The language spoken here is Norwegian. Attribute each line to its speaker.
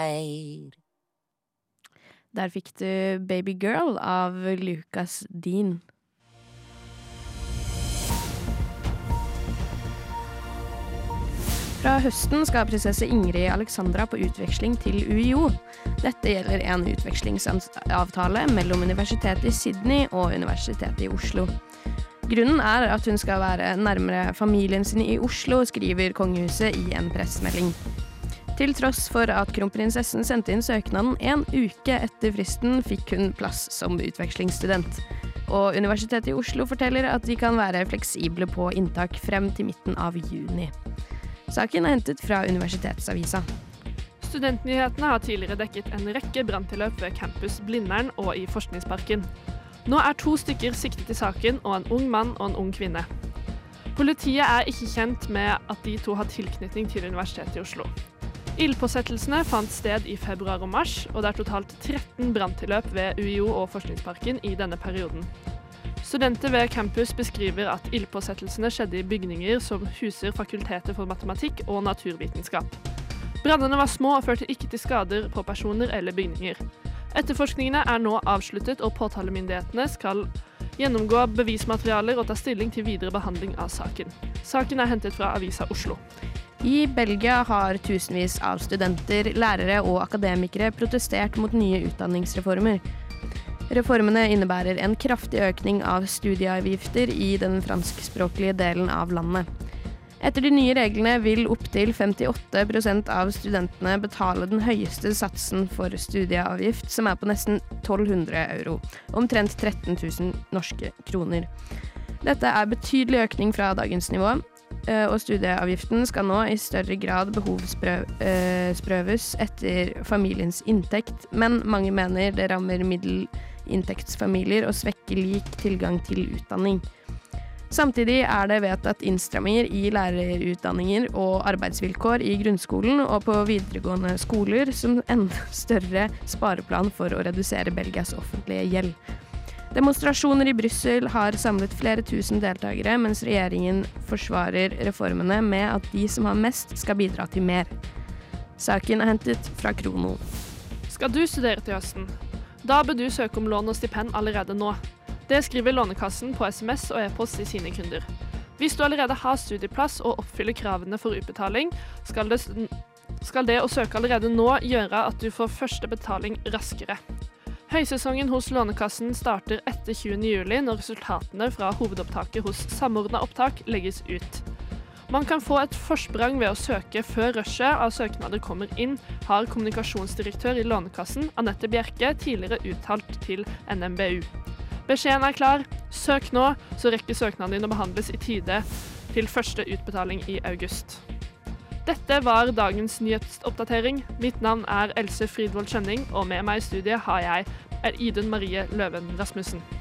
Speaker 1: Der fikk du Baby Girl av Lucas Dean. Fra høsten skal prinsesse Ingrid Alexandra på utveksling til UiO. Dette gjelder en utvekslingsavtale mellom Universitetet i Sydney og Universitetet i Oslo. Grunnen er at hun skal være nærmere familien sin i Oslo, skriver kongehuset i en pressemelding. Til tross for at kronprinsessen sendte inn søknaden en uke etter fristen, fikk hun plass som utvekslingsstudent. Og Universitetet i Oslo forteller at de kan være fleksible på inntak frem til midten av juni. Saken er hentet fra Universitetsavisa.
Speaker 2: Studentnyhetene har tidligere dekket en rekke branntilløp ved campus Blindern og i Forskningsparken. Nå er 2 stykker siktet i saken, og en ung mann og en ung kvinne. Politiet er ikke kjent med at de 2 har tilknytning til Universitetet i Oslo. Ildpåsettelsene fant sted i februar og mars, og det er totalt 13 branntilløp ved UiO og Forskningsparken i denne perioden. Studenter ved campus beskriver at ildpåsettelsene skjedde i bygninger som huser fakultetet for matematikk og naturvitenskap. Brannene var små og førte ikke til skader på personer eller bygninger. Etterforskningene er nå avsluttet, og påtalemyndighetene skal gjennomgå bevismaterialer og ta stilling til videre behandling av saken. Saken er hentet fra Avisa Oslo.
Speaker 1: I Belgia har tusenvis av studenter, lærere og akademikere protestert mot nye utdanningsreformer. Reformene innebærer en kraftig økning av studieavgifter i den franskspråklige delen av landet. Etter de nye reglene vil opptil 58% av studentene betale den høyeste satsen for studieavgift, som er på nesten 1200 euro, omtrent 13 000 norske kroner. Dette er betydelig økning fra dagens nivå, og studieavgiften skal nå i større grad behovsprøves etter familiens inntekt, men mange mener det rammer middelinntektsfamilier og svekker lik tilgang til utdanning. Samtidig er det vedtatt innstramminger i lærerutdanninger og arbeidsvilkår i grunnskolen og på videregående skoler som en større spareplan for å redusere Belgias offentlige gjeld. Demonstrasjoner i Brussel har samlet flere tusen deltakere, mens regjeringen forsvarer reformene med at de som har mest skal bidra til mer. Saken er hentet fra Krono.
Speaker 2: Skal du studere til høsten? Da bør du søke om lån og stipend allerede nå. Det skriver Lånekassen på SMS og e-post til sine kunder. Hvis du allerede har studieplass og oppfyller kravene for utbetaling, skal det å søke allerede nå gjøre at du får første betaling raskere. Høysesongen hos Lånekassen starter etter 20. juli når resultatene fra hovedopptaket hos Samordnet opptak legges ut. Man kan få et forsprang ved å søke før rushet av søknader kommer inn, har kommunikasjonsdirektør i Lånekassen, Annette Bjerke, tidligere uttalt til NMBU. Beskjeden er klar. Søk nå, så rekker søknaden din å behandles i tide til første utbetaling i august. Dette var dagens nyhetsoppdatering. Mitt navn er Else Fridvold Skjønning, og med meg i studiet har jeg Idun Marie Løven Rasmussen.